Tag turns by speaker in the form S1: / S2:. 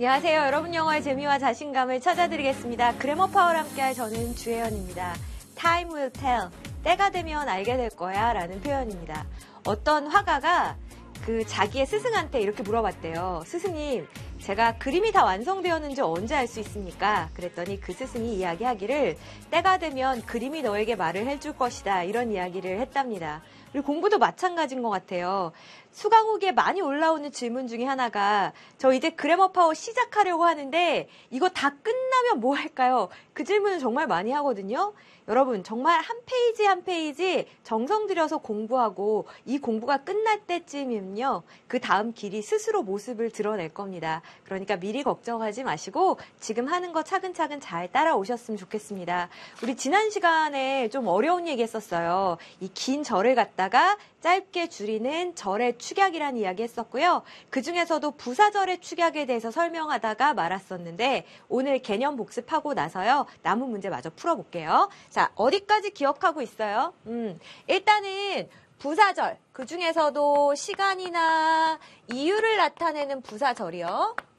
S1: 안녕하세요. 여러분 영어의 재미와 자신감을 찾아드리겠습니다. 그래머 파워와 함께할 저는 주혜연입니다. Time will tell. 때가 되면 알게 될 거야 라는 표현입니다. 어떤 화가가 자기의 스승한테 이렇게 물어봤대요. 스승님, 제가 그림이 다 완성되었는지 언제 알 수 있습니까? 그랬더니 그 스승이 이야기하기를 때가 되면 그림이 너에게 말을 해줄 것이다. 이런 이야기를 했답니다. 그리고 공부도 마찬가지인 것 같아요. 수강후기에 많이 올라오는 질문 중에 하나가 저 이제 그래머 파워 시작하려고 하는데 이거 다 끝나면 뭐 할까요? 그 질문을 정말 많이 하거든요. 여러분 정말 한 페이지 한 페이지 정성 들여서 공부하고 이 공부가 끝날 때쯤이면요. 그 다음 길이 스스로 모습을 드러낼 겁니다. 그러니까 미리 걱정하지 마시고 지금 하는 거 차근차근 잘 따라오셨으면 좋겠습니다. 우리 지난 시간에 좀 어려운 얘기 했었어요. 이 긴 절을 갖다가 짧게 줄이는 절의 축약이라는 이야기 했었고요. 그중에서도 부사절의 축약에 대해서 설명하다가 말았었는데 오늘 개념 복습하고 나서요. 남은 문제 마저 풀어볼게요. 자, 어디까지 기억하고 있어요? 일단은 부사절, 그중에서도 시간이나 이유를 나타내는 부사절이요.